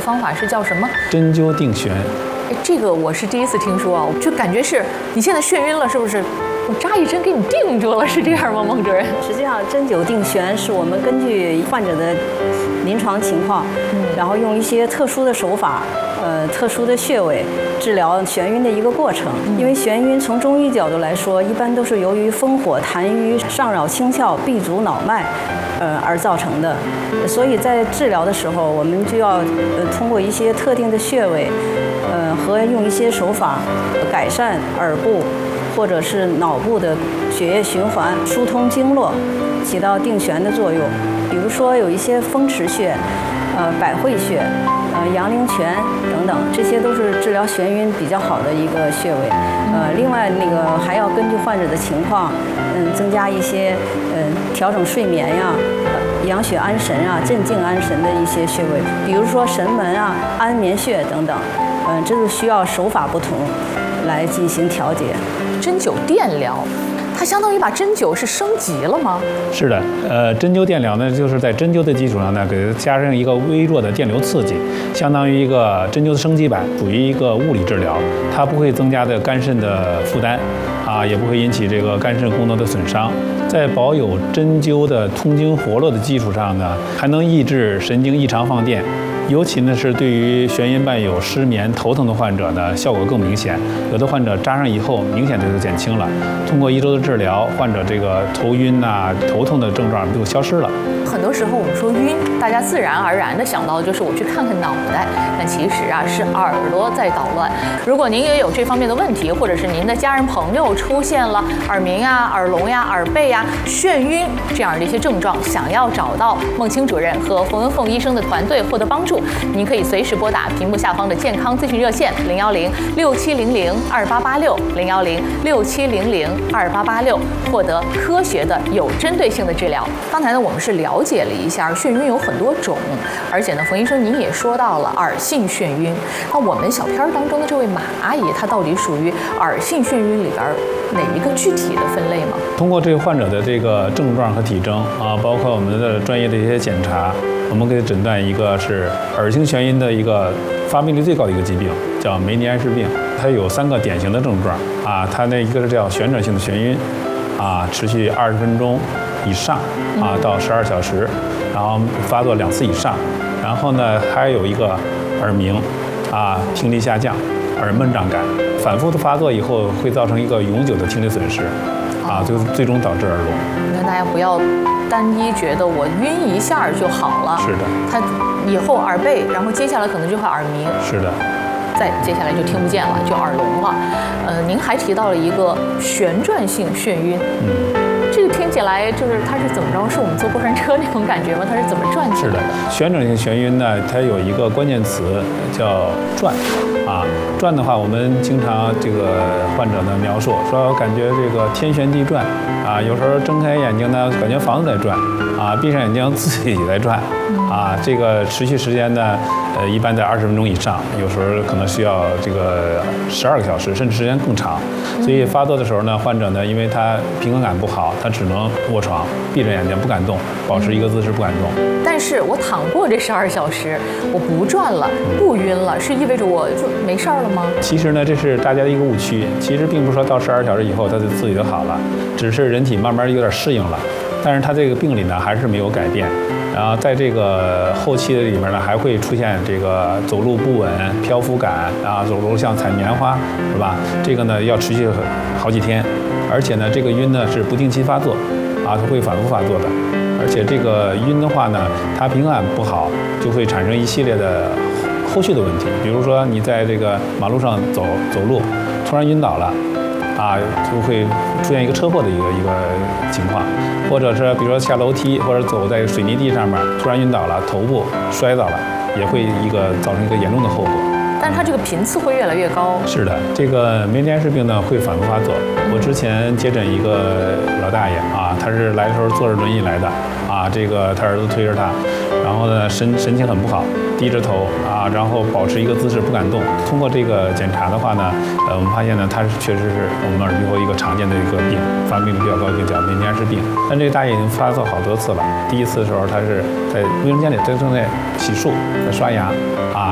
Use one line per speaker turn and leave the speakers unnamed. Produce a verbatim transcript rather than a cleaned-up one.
方法是叫什么？
针灸定眩。
哎，这个我是第一次听说啊，就感觉是你现在眩晕了，是不是？我扎一针给你定住了，是这样吗，孟主任？
实际上，针灸定眩是我们根据患者的临床情况，嗯，然后用一些特殊的手法，呃，特殊的穴位治疗眩晕的一个过程。嗯、因为眩晕从中医角度来说，一般都是由于风火痰瘀上扰清窍、闭阻脑脉，呃而造成的。所以在治疗的时候，我们就要呃通过一些特定的穴位，呃和用一些手法改善耳部或者是脑部的血液循环、疏通经络，起到定眩的作用。比如说有一些风池穴、呃百会穴、呃阳陵泉等等，这些都是治疗眩晕比较好的一个穴位。呃，另外那个还要根据患者的情况，嗯，增加一些嗯调整睡眠呀、呃、养血安神啊、镇静安神的一些穴位，比如说神门啊、安眠穴等等。嗯、呃，这是需要手法不同来进行调节。
针灸电疗，它相当于把针灸是升级了吗？
是的，呃，针灸电疗呢，就是在针灸的基础上呢，给它加上一个微弱的电流刺激，相当于一个针灸的升级版，属于一个物理治疗，它不会增加的肝肾的负担，啊，也不会引起这个肝肾功能的损伤。在保有针灸的通经活络的基础上呢，还能抑制神经异常放电。尤其呢是对于眩晕伴有失眠、头疼的患者呢，效果更明显。有的患者扎上以后，明显的就减轻了。通过一周的治疗，患者这个头晕呐、啊、头痛的症状就消失了。
很多时候我们说晕，大家自然而然的想到的就是我去看看脑袋，但其实啊是耳朵在捣乱。如果您也有这方面的问题，或者是您的家人朋友出现了耳鸣呀、耳聋呀、耳背呀、眩晕这样的一些症状，想要找到孟青主任和冯文凤医生的团队获得帮助，您可以随时拨打屏幕下方的健康咨询热线零幺零六七零零二八八六零幺零六七零零二八八六，获得科学的有针对性的治疗。刚才呢，我们是了解了一下眩晕有很多种，而且呢，冯医生您也说到了耳性眩晕。那我们小片当中的这位马阿姨，她到底属于耳性眩晕里边哪一个具体的分类吗？
通过这个患者的这个症状和体征啊，包括我们的专业的一些检查，我们可以诊断一个是耳性眩晕的一个发病率最高的一个疾病，叫梅尼安氏病。它有三个典型的症状啊，它那一个是叫旋转性的眩晕，啊，持续二十分钟以上啊到十二小时，然后发作两次以上，然后呢还有一个耳鸣，啊，听力下降，耳闷胀感，反复的发作以后会造成一个永久的听力损失，啊，最最终导致耳聋。
你看大家不要单一觉得我晕一下就好了，
是的，
他以后耳背，然后接下来可能就会耳鸣，
是的，
再接下来就听不见了，就耳聋了。呃，您还提到了一个旋转性眩晕，嗯。这个听起来就是它是怎么着？是我们坐过山车那种感觉吗？它是怎么转起来的？
是的，旋转性眩晕呢，它有一个关键词叫转，啊，转的话，我们经常这个患者呢描述说，感觉这个天旋地转，啊，有时候睁开眼睛呢，感觉房子在转，啊，闭上眼睛自己也在转，啊，这个持续时间呢，呃，一般在二十分钟以上，有时候可能需要这个十二个小时，甚至时间更长。所以发作的时候呢，患者呢，因为他平衡感不好，他只能卧床，闭着眼睛不敢动，保持一个姿势不敢动。
但是我躺过这十二小时，我不转了，不晕了，是意味着我就没事儿了吗？
其实呢，这是大家的一个误区。其实并不是说到十二小时以后他就自己就好了，只是人体慢慢有点适应了。但是他这个病理呢还是没有改变。然后在这个后期的里面呢，还会出现这个走路不稳、漂浮感啊，走路像踩棉花，是吧？这个呢要持续好几天，而且呢，这个晕呢是不定期发作，啊，它会反复发作的。而且这个晕的话呢，它平衡感不好，就会产生一系列的后续的问题。比如说你在这个马路上走走路，突然晕倒了。啊，就会出现一个车祸的一个一个情况，或者是比如说下楼梯或者走在水泥地上面突然晕倒了，头部摔倒了，也会一个造成一个严重的后果。
但是它这个频次会越来越高。
是的，这个梅尼安氏病呢会反复发作。我之前接诊一个老大爷啊，他是来的时候坐着轮椅来的啊，这个他儿子推着他，然后呢神神情很不好，低着头啊，然后保持一个姿势不敢动。通过这个检查的话呢，呃，我们发现呢，他是确实是我们耳鼻喉一个常见的一个病，发病率比较高的病叫梅尼安氏病。但这个大爷已经发作好多次了。第一次的时候，他是在卫生间里，他正在洗漱，在刷牙啊，